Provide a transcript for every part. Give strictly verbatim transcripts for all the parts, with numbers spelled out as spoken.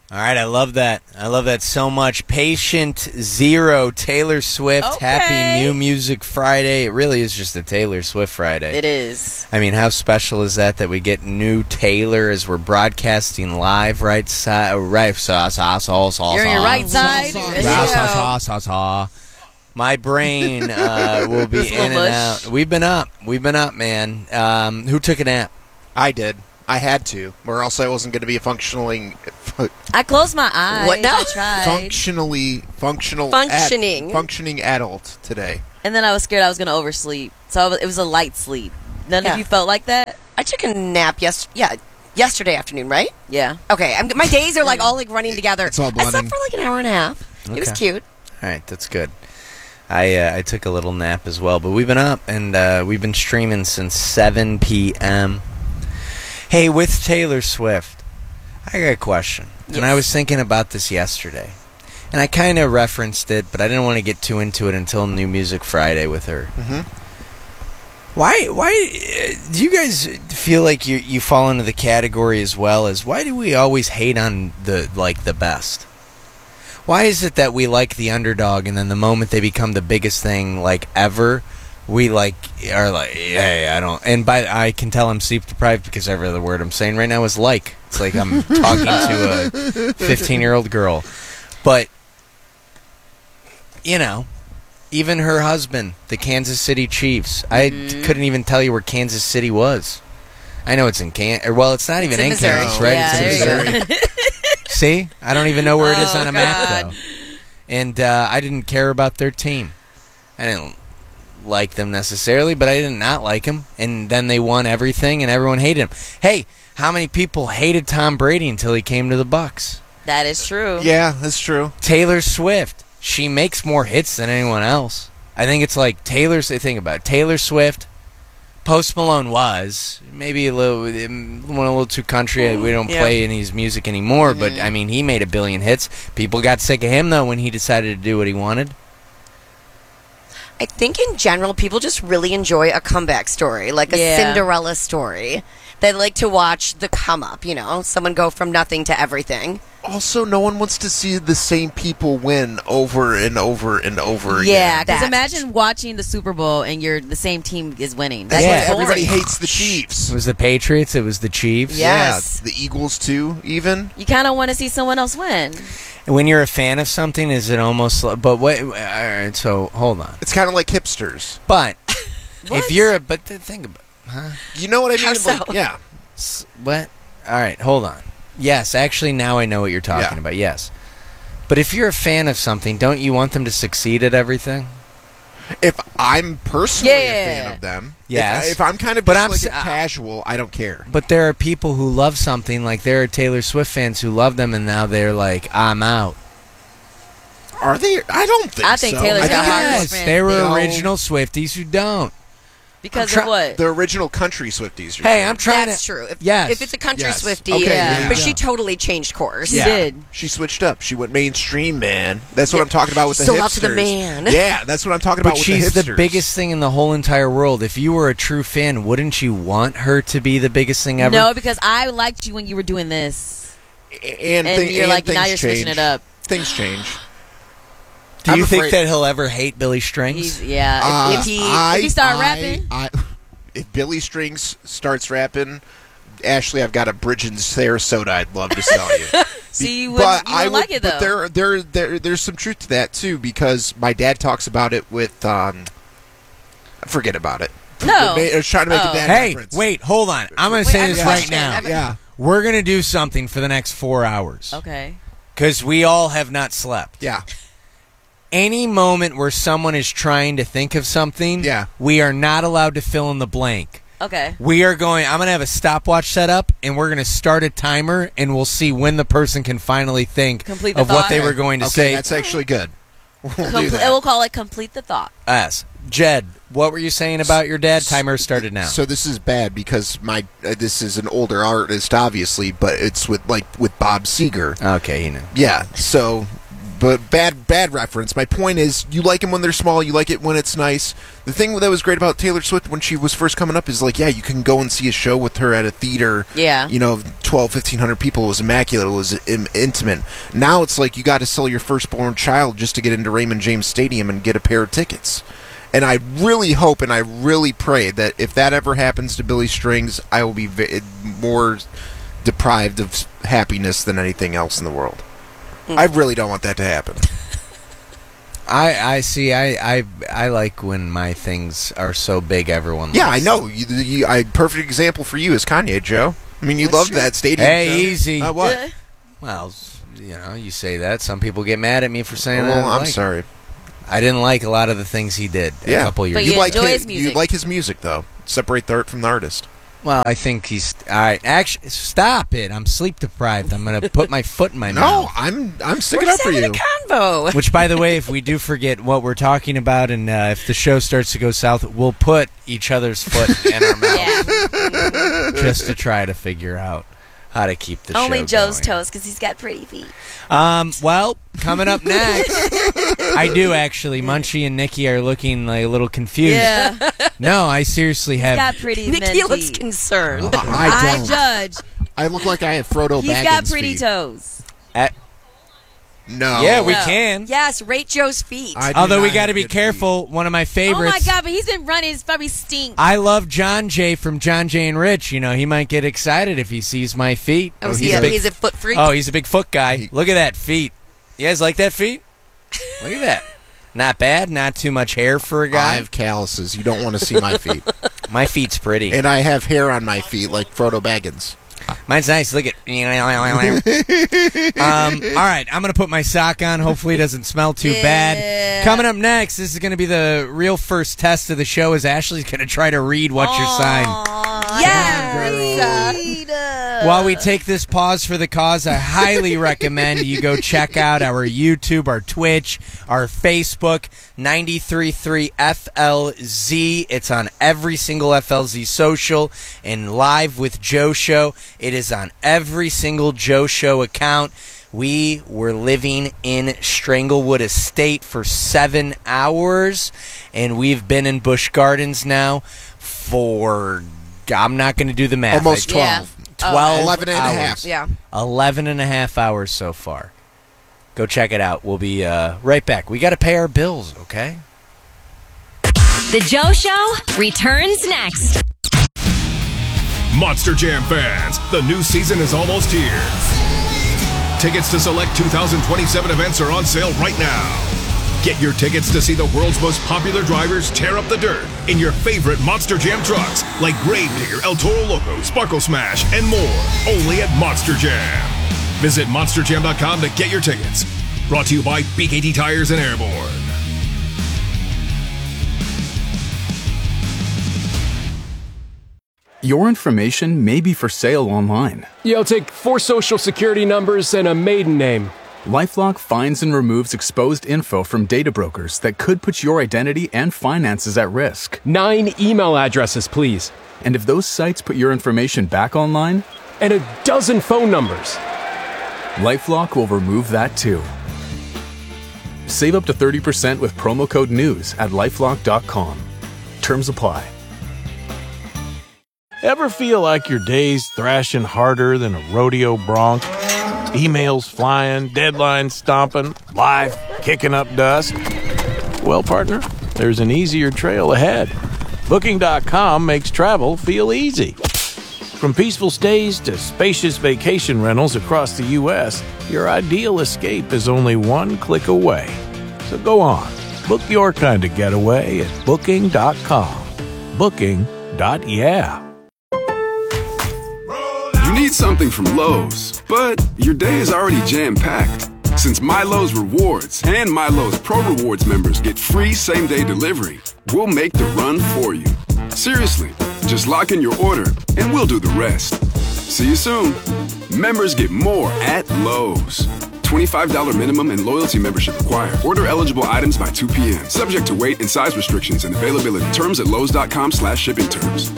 All right, I love that. I love that so much. Patient Zero, Taylor Swift. Okay. Happy New Music Friday. It really is just a Taylor Swift Friday. It is. I mean, how special is that that we get new Taylor as we're broadcasting live, right? Side, right, saw, saw, saw, saw, You're on your right side. saw, There you saw, go. saw, saw, saw, saw. My brain uh, will be This in little and mush. out. We've been up. We've been up, man. Um, who took a nap? I did. I had to, or else I wasn't going to be a functioning, I closed my eyes. What now? I tried. functionally, functional, Functioning. ad- functioning adult today. And then I was scared I was going to oversleep. So I was, it was a light sleep. None Yeah. of you felt like that? I took a nap yes, yeah, yesterday afternoon, right? Yeah. Okay, I'm, my days are like all like running together. It's all I slept blending. for like an hour and a half. It was Okay. cute. All right, that's good. I uh, I took a little nap as well, but we've been up and uh, we've been streaming since seven p.m. Hey, with Taylor Swift, I got a question. Yes. And I was thinking about this yesterday. And I kind of referenced it, but I didn't want to get too into it until New Music Friday with her. Mhm. Why why uh, do you guys feel like you you fall into the category as well as why do we always hate on the like the best? Why is it that we like the underdog and then the moment they become the biggest thing like ever, we like are like, hey, I don't. And by I can tell I'm sleep deprived because every other word I'm saying right now is like. It's like I'm talking to a fifteen year old girl. But you know, even her husband, the Kansas City Chiefs. I Mm-hmm. couldn't even tell you where Kansas City was. I know it's in Can. Or, well, it's not even in in Missouri. Kansas, right? Yeah, it's in there you Missouri. See, I don't even know where it is Oh, on a map God. though. And uh, I didn't care about their team. I didn't like them necessarily, but I did not like them. And then they won everything, and everyone hated him. Hey, how many people hated Tom Brady until he came to the Bucks? That is true. Yeah, that's true. Taylor Swift, she makes more hits than anyone else. I think it's like Taylor's. Think about it. Taylor Swift. Post Malone was maybe a little, went a little too country. We don't Yeah. play any of his music anymore, but I mean, he made a billion hits. People got sick of him though when he decided to do what he wanted. I think in general, people just really enjoy a comeback story, like a Yeah. Cinderella story. They like to watch the come up, you know, someone go from nothing to everything. Also, no one wants to see the same people win over and over and over Yeah, again. because That- imagine watching the Super Bowl and you're the same team is winning. That's Yeah. what's boring. Everybody hates the Chiefs. It was the Patriots. It was the Chiefs. Yes. Yeah, the Eagles too, even. You kind of want to see someone else win. And when you're a fan of something, is it almost? Like, but wait. All right. So hold on. It's kind of like hipsters. But if you're a, but the thing about, huh? You know what I mean? How so? Like, yeah. S- What? All right, hold on. Yes, actually, now I know what you're talking Yeah. about. Yes, but if you're a fan of something, don't you want them to succeed at everything? If I'm personally a Yeah. fan of them, Yes. If, I, if I'm kind of But just I'm like s- a casual, I don't care. But there are people who love something, like there are Taylor Swift fans who love them, and now they're like, I'm out. Are they? I don't think so. I think Taylor's I got think hardcore Yes, fans. there were No. original Swifties who don't. Because I'm of try- what? the original country Swifties. you're Hey, saying. I'm trying That's to. true. If, Yes. if it's a country Yes. Swifty, Okay, yeah. there but you she go. totally changed course. She Yeah. did. She switched up. She went mainstream, man. That's what I'm talking about with the Still hipsters. out to the man. Yeah, that's what I'm talking about But with she's the the, hipsters. biggest thing in the whole entire world. If you were a true fan, wouldn't you want her to be the biggest thing ever? No, because I liked you when you were doing this. And, And thi- you're and like, now things you're switching change. it up. Things change. Do you I'm think afraid- that he'll ever hate Billy Strings? He's, yeah. Uh, if, if he I- if he start I- rapping, I, if Billy Strings starts rapping, Ashley, I've got a bridge in Sarasota I'd love to sell you. see, you Be- wouldn't, you I wouldn't would, like it though. But there, there, there, there's some truth to that too, because my dad talks about it with. Um, forget about it. No. I was trying to make Oh. a dad Hey, reference. wait, hold on. I'm going to Wait, say I have this a right question. I now. have a- Yeah. We're going to do something for the next four hours. okay. Because we all have not slept. Yeah. Any moment where someone is trying to think of something, Yeah. we are not allowed to fill in the blank. Okay. We are going, I'm going to have a stopwatch set up, and we're going to start a timer, and we'll see when the person can finally think Complete the of what thought. they were going to Okay, say. that's actually good. We'll do Comple- that. we'll call it complete the thought. Us. Jed, what were you saying about your dad? Timer started now. So this is bad because my uh, this is an older artist, obviously, but it's with like with Bob Seger. Okay, he knew. Yeah. So but bad bad reference. My point is, you like them when they're small. You like it when it's nice. The thing that was great about Taylor Swift when she was first coming up is like, yeah, you can go and see a show with her at a theater. Yeah. You know, twelve, fifteen hundred people. It was immaculate. It was im- intimate. Now it's like you got to sell your firstborn child just to get into Raymond James Stadium and get a pair of tickets. And I really hope and I really pray that if that ever happens to Billy Strings, I will be v- more deprived of happiness than anything else in the world. Mm. I really don't want that to happen. I, I see. I, I I like when my things are so big, everyone. Yeah, likes I know. You, you, I perfect example for you is Kanye, Joe. I mean, you That's loved true. that stadium. Hey, show. easy. Uh, what? Well, you know, you say that. Some people get mad at me for saying that. Well, I'm like, sorry. I didn't like a lot of the things he did Yeah. a couple years But ago. you like enjoy his, his music. You like his music, though. Separate the art from the artist. Well, I think he's all right. Actually, stop it! I'm sleep deprived. I'm gonna put my foot in my No, mouth. I'm I'm We're sticking up just for having you. a convo. Which, by the way, if we do forget what we're talking about, and uh, if the show starts to go south, we'll put each other's foot in our mouth Yeah. just to try to figure out how to keep the Only show Joe's going. toes because he's got pretty feet. Um, well, coming up next, I do actually. Munchie and Nikki are looking like a little confused. Yeah. No, I seriously He's have. got pretty Nikki men looks feet. concerned. I I don't. judge. I look like I have Frodo He's Baggins got pretty feet. toes. At, No. yeah, we No. can. Yes, rate Joe's feet. I do Although we not got to have be good careful. One of my Oh favorites. my god, but he's been running. His probably stink. I love John Jay from John Jay and Rich. You know, he might get excited if he sees my feet. oh, is he's he a a, big, he's a foot freak. oh, he's a big foot guy. He- Look at that feet. You guys like that feet? Look at that. Not bad. Not too much hair for a I guy. have calluses. You don't want to see my feet. My feet's pretty. And I have hair on my feet like Frodo Baggins. Mine's nice. Look at. um, all right, I'm gonna put my sock on. Hopefully, it doesn't smell too Yeah. bad. Coming up next, this is gonna be the real first test of the show. Is Ashley's gonna try to read what's your sign? Yes. While we take this pause for the cause, I highly recommend you go check out our YouTube, our Twitch, our Facebook, ninety-three point three F L Z. It's on every single F L Z social, and Live with Joe show. It is on every single Joe show account. We were living in Stranglewood Estate for seven hours, and we've been in Busch Gardens now for, I'm not going to do the math. Almost I- Yeah. twelve. twelve eleven and a hours. half. Yeah. eleven and a half hours so far. Go check it out. We'll be uh, right back. We got to pay our bills, okay? The Joe Show returns next. Monster Jam fans, the new season is almost here. Tickets to select two thousand twenty-seven events are on sale right now. Get your tickets to see the world's most popular drivers tear up the dirt in your favorite Monster Jam trucks like Gravedigger, El Toro Loco, Sparkle Smash, and more. Only at Monster Jam. Visit monster jam dot com to get your tickets. Brought to you by B K T Tires and Airborne. Your information may be for sale online. You'll take four social security numbers and a maiden name. LifeLock finds and removes exposed info from data brokers that could put your identity and finances at risk. Nine email addresses, please. And if those sites put your information back online, And a dozen phone numbers. LifeLock will remove that too. Save up to thirty percent with promo code NEWS at lifelock dot com. Terms apply. Ever feel like your day's thrashing harder than a rodeo bronc? Emails flying, deadlines stomping, life kicking up dust? Well, partner, there's an easier trail ahead. Booking dot com makes travel feel easy. From peaceful stays to spacious vacation rentals across the U S, your ideal escape is only one click away. So go on, book your kind of getaway at booking dot com. Booking. Yeah. You need something from Lowe's, but your day is already jam-packed. Since MyLowe's Rewards and MyLowe's Pro Rewards members get free same-day delivery, we'll make the run for you. Seriously, just lock in your order and we'll do the rest. See you soon. Members get more at Lowe's. twenty-five dollars minimum and loyalty membership required. Order eligible items by two p.m. Subject to weight and size restrictions and availability. Terms at lowes dot com slash shipping terms.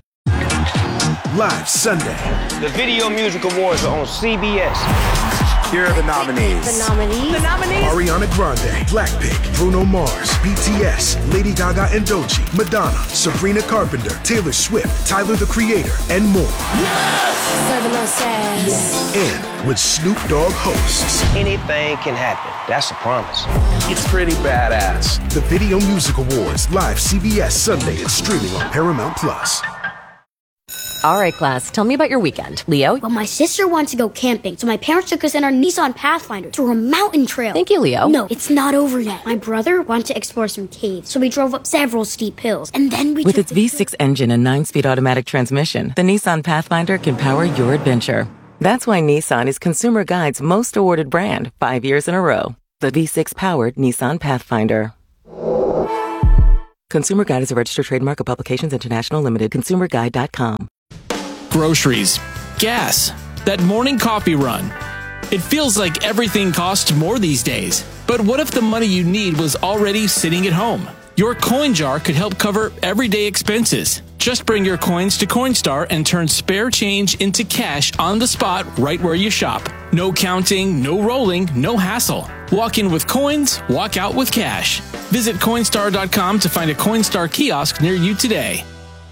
Live Sunday. The Video Music Awards are on C B S. Here are the nominees. The nominees. The nominees. Ariana Grande, Blackpink, Bruno Mars, B T S, Lady Gaga and Doechii, Madonna, Sabrina Carpenter, Taylor Swift, Tyler the Creator, and more. Yes! Serving us ass. And with Snoop Dogg hosts. Anything can happen. That's a promise. It's pretty badass. The Video Music Awards, live C B S Sunday and streaming on Paramount Plus. All right, class, tell me about your weekend. Leo? Well, my sister wants to go camping, so my parents took us in our Nissan Pathfinder through a mountain trail. Thank you, Leo. No, it's not over yet. My brother wanted to explore some caves, so we drove up several steep hills, and then we With took its V six engine and nine-speed automatic transmission, the Nissan Pathfinder can power your adventure. That's why Nissan is Consumer Guide's most awarded brand five years in a row. The V six-powered Nissan Pathfinder. Consumer Guide is a registered trademark of Publications International Limited. consumer guide dot com. Groceries, gas, that morning coffee run. It feels like everything costs more these days. But what if the money you need was already sitting at home? Your coin jar could help cover everyday expenses. Just bring your coins to Coinstar and turn spare change into cash on the spot right where you shop. No counting, no rolling, no hassle. Walk in with coins, walk out with cash. Visit Coinstar dot com to find a Coinstar kiosk near you today.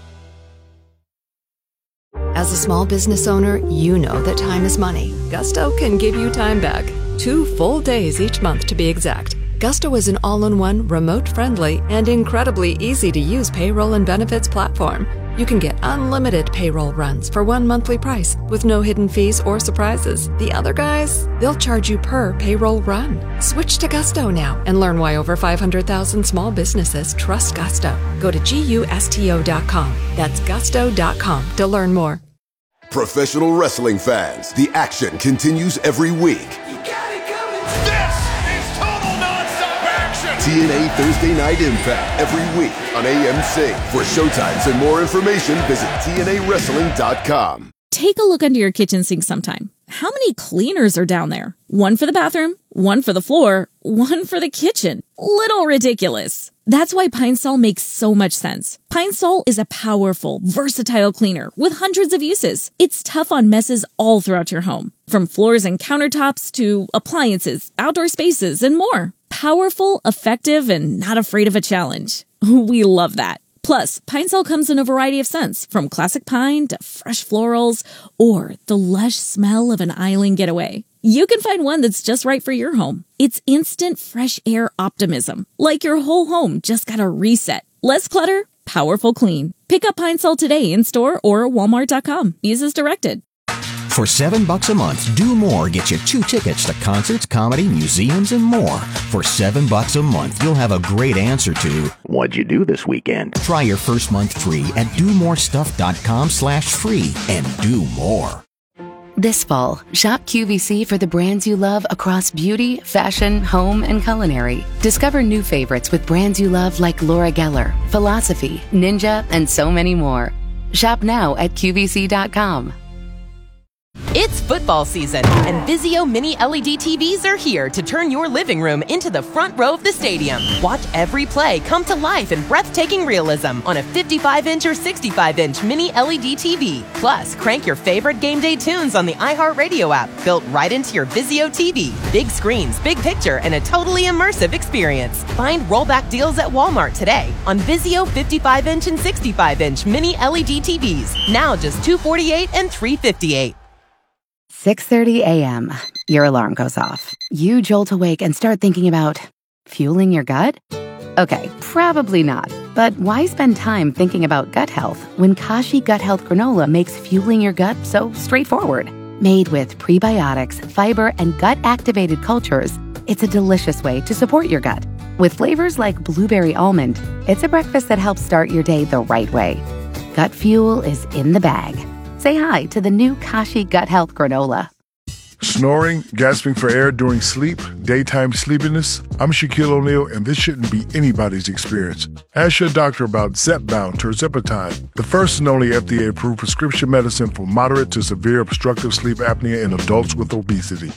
As a small business owner, you know that time is money. Gusto can give you time back. Two full days each month to be exact. Gusto is an all-in-one, remote-friendly, and incredibly easy-to-use payroll and benefits platform. You can get unlimited payroll runs for one monthly price with no hidden fees or surprises. The other guys, they'll charge you per payroll run. Switch to Gusto now and learn why over five hundred thousand small businesses trust Gusto. Go to gusto dot com. That's gusto dot com to learn more. Professional wrestling fans, the action continues every week. T N A Thursday Night Impact every week on A M C. For showtimes and more information, visit T N A wrestling dot com. Take a look under your kitchen sink sometime. How many cleaners are down there? One for the bathroom, one for the floor, one for the kitchen. Little ridiculous. That's why Pine Sol makes so much sense. Pine Sol is a powerful, versatile cleaner with hundreds of uses. It's tough on messes all throughout your home, from floors and countertops to appliances, outdoor spaces, and more. Powerful, effective, and not afraid of a challenge. We love that. Plus, Pine Sol comes in a variety of scents, from classic pine to fresh florals, or the lush smell of an island getaway. You can find one that's just right for your home. It's instant fresh air optimism, like your whole home just got a reset. Less clutter, powerful clean. Pick up Pine Sol today in store or walmart dot com. Use as directed. For seven bucks a month, Do More gets you two tickets to concerts, comedy, museums, and more. For seven bucks a month, you'll have a great answer to what'd you do this weekend? Try your first month free at do more stuff dot com slash free and do more. This fall, shop Q V C for the brands you love across beauty, fashion, home, and culinary. Discover new favorites with brands you love like Laura Geller, Philosophy, Ninja, and so many more. Shop now at Q V C dot com. It's football season, and Vizio Mini L E D T Vs are here to turn your living room into the front row of the stadium. Watch every play come to life in breathtaking realism on a fifty-five inch or sixty-five inch Mini L E D T V. Plus, crank your favorite game day tunes on the iHeartRadio app, built right into your Vizio T V. Big screens, big picture, and a totally immersive experience. Find rollback deals at Walmart today on Vizio fifty-five inch and sixty-five inch Mini L E D T Vs. Now just two hundred forty-eight dollars and three hundred fifty-eight dollars. six thirty a.m. Your alarm goes off. You jolt awake and start thinking about fueling your gut? Okay, probably not. But why spend time thinking about gut health when Kashi Gut Health Granola makes fueling your gut so straightforward? Made with prebiotics, fiber, and gut-activated cultures, it's a delicious way to support your gut. With flavors like blueberry almond, it's a breakfast that helps start your day the right way. Gut fuel is in the bag. Say hi to the new Kashi Gut Health Granola. Snoring, gasping for air during sleep, daytime sleepiness. I'm Shaquille O'Neal, and this shouldn't be anybody's experience. Ask your doctor about Zepbound Tirzepatide, the first and only F D A-approved prescription medicine for moderate to severe obstructive sleep apnea in adults with obesity.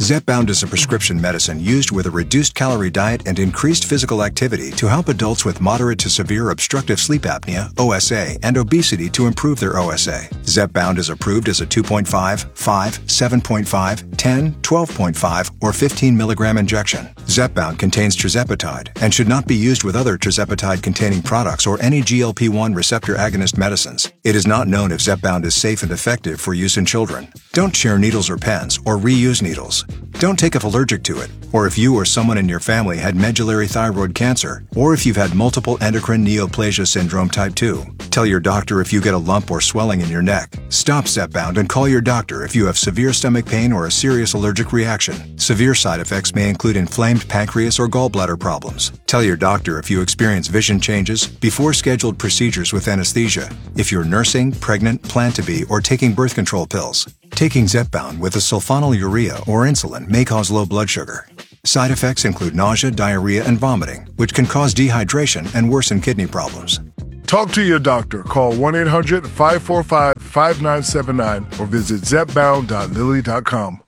Zepbound is a prescription medicine used with a reduced calorie diet and increased physical activity to help adults with moderate to severe obstructive sleep apnea, O S A, and obesity to improve their O S A. Zepbound is approved as a two point five, five, seven point five, ten, twelve point five, or fifteen milligram injection. Zepbound contains tirzepatide and should not be used with other tirzepatide-containing products or any G L P one receptor agonist medicines. It is not known if Zepbound is safe and effective for use in children. Don't share needles or pens or reuse needles. Don't take if allergic to it, or if you or someone in your family had medullary thyroid cancer, or if you've had multiple endocrine neoplasia syndrome type two. Tell your doctor if you get a lump or swelling in your neck. Stop Zepbound and call your doctor if you have severe stomach pain or a serious allergic reaction. Severe side effects may include inflamed pancreas or gallbladder problems. Tell your doctor if you experience vision changes before scheduled procedures with anesthesia, if you're nursing, pregnant, plan to be, or taking birth control pills. Taking Zepbound with a sulfonylurea or insulin may cause low blood sugar. Side effects include nausea, diarrhea, and vomiting, which can cause dehydration and worsen kidney problems. Talk to your doctor. Call one eight hundred, five four five, five nine seven nine or visit zepbound dot lilly dot com.